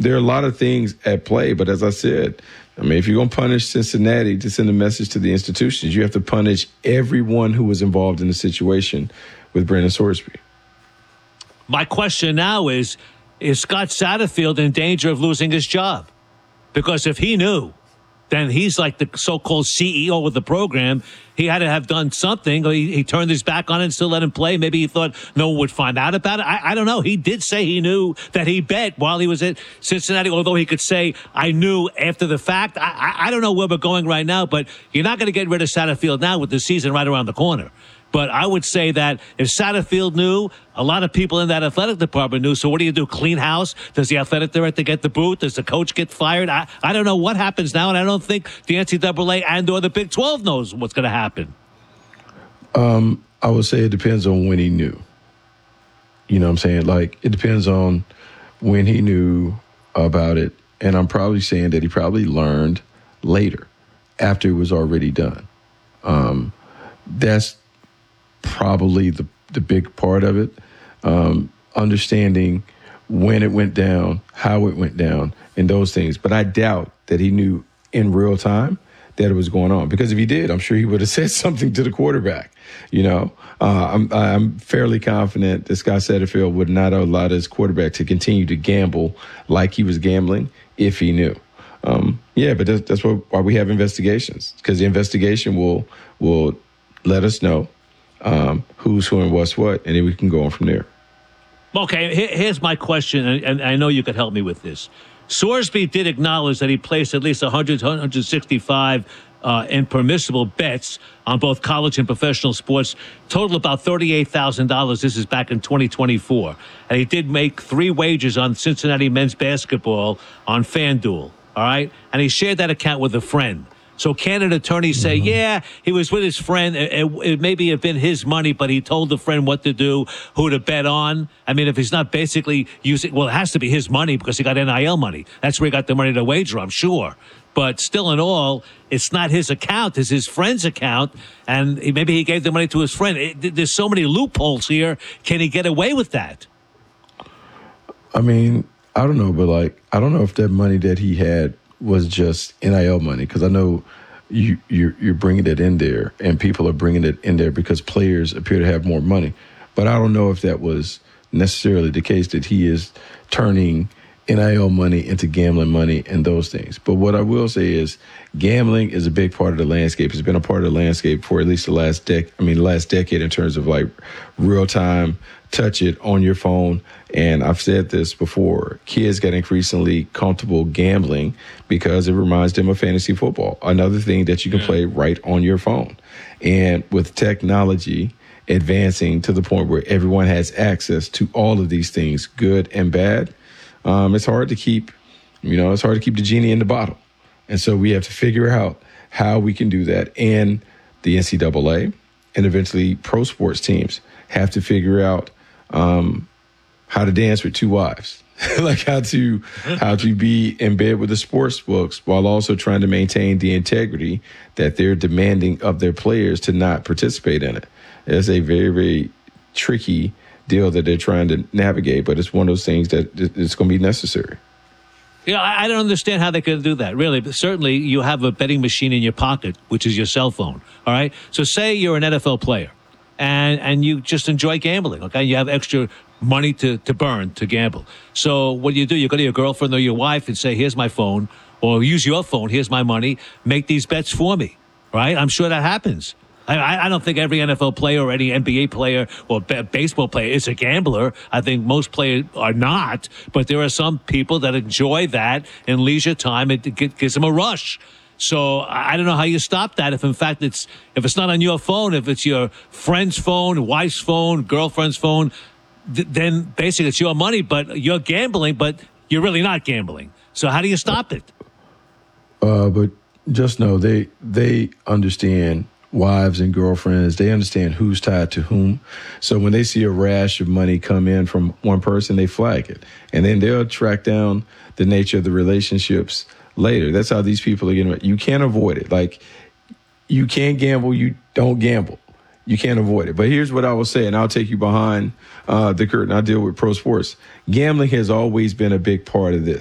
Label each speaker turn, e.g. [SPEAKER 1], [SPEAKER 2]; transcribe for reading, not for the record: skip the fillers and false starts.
[SPEAKER 1] there are a lot of things at play. But as I said, I mean, if you're going to punish Cincinnati to send a message to the institutions, you have to punish everyone who was involved in the situation with Brandon Sorsby.
[SPEAKER 2] My question now is Scott Satterfield in danger of losing his job? Because if he knew, then he's like the so-called CEO of the program. He had to have done something. He turned his back on it and still let him play. Maybe he thought no one would find out about it. I don't know. He did say he knew that he bet while he was at Cincinnati, although he could say, I knew after the fact. I don't know where we're going right now, but you're not going to get rid of Satterfield now with the season right around the corner. But I would say that if Satterfield knew, a lot of people in that athletic department knew. So what do you do? Clean house? Does the athletic director get the boot? Does the coach get fired? I don't know what happens now, and I don't think the NCAA and or the Big 12 knows what's going to happen.
[SPEAKER 1] I would say it depends on when he knew. You know what I'm saying? Like, it depends on when he knew about it. And I'm probably saying that he probably learned later, after it was already done. That's probably the big part of it. Understanding when it went down, how it went down, and those things. But I doubt that he knew in real time that it was going on. Because if he did, I'm sure he would have said something to the quarterback. You know, I'm fairly confident that Scott Satterfield would not have allowed his quarterback to continue to gamble like he was gambling if he knew. But that's why we have investigations, because the investigation will let us know who's who and what's what, and then we can go on from there.
[SPEAKER 2] Okay, here's my question, and I know you could help me with this. Sorsby did acknowledge that he placed at least 165 impermissible bets on both college and professional sports, total about $38,000. This is back in 2024. And he did make 3 wagers on Cincinnati men's basketball on FanDuel, all right? And he shared that account with a friend. So can an attorney say, yeah, he was with his friend. It maybe have been his money, but he told the friend what to do, who to bet on. I mean, if he's not basically using, well, it has to be his money because he got NIL money. That's where he got the money to wager, I'm sure. But still in all, it's not his account. It's his friend's account. And maybe he gave the money to his friend. There's so many loopholes here. Can he get away with that?
[SPEAKER 1] I mean, I don't know, but I don't know if that money that he had was just NIL money, because I know you're bringing it in there, and people are bringing it in there because players appear to have more money. But I don't know if that was necessarily the case, that he is turning NIL money into gambling money and those things. But what I will say is gambling is a big part of the landscape. It's been a part of the landscape for at least the last decade in terms of like real time, touch it on your phone. And I've said this before, kids get increasingly comfortable gambling because it reminds them of fantasy football, another thing that you can play right on your phone. And with technology advancing to the point where everyone has access to all of these things, good and bad, it's hard to keep the genie in the bottle. And so we have to figure out how we can do that. And the NCAA and eventually pro sports teams have to figure out how to dance with 2 wives, like how to be in bed with the sports books while also trying to maintain the integrity that they're demanding of their players to not participate in it. It's a very, very tricky deal that they're trying to navigate, but it's one of those things that it's going to be necessary.
[SPEAKER 2] Yeah, I don't understand how they could do that, really. But certainly, you have a betting machine in your pocket, which is your cell phone, all right? So say you're an NFL player, and you just enjoy gambling, okay? You have extra money to burn to gamble. So what do? You go to your girlfriend or your wife and say, here's my phone, or use your phone, here's my money, make these bets for me, right? I'm sure that happens. I don't think every NFL player or any NBA player or baseball player is a gambler. I think most players are not, but there are some people that enjoy that in leisure time. It gives them a rush. So I don't know how you stop that. If in fact if it's not on your phone, if it's your friend's phone, wife's phone, girlfriend's phone, then basically it's your money, but you're gambling, but you're really not gambling. So how do you stop it?
[SPEAKER 1] But just know they understand. Wives and girlfriends, they understand who's tied to whom. So when they see a rash of money come in from one person, they flag it. And then they'll track down the nature of the relationships later. That's how these people are getting. You can't avoid it. Like, you can't gamble, you don't gamble. You can't avoid it. But here's what I will say, and I'll take you behind the curtain. I deal with pro sports. Gambling has always been a big part of this.